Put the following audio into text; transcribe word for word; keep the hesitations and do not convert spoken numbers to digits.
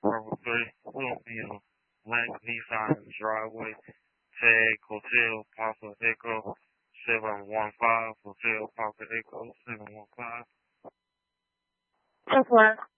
Bravo three. We'll be in Black Nissan driveway. Tag Hotel Papa Echo seven one five. Hotel Papa Echo seven one five. That's right.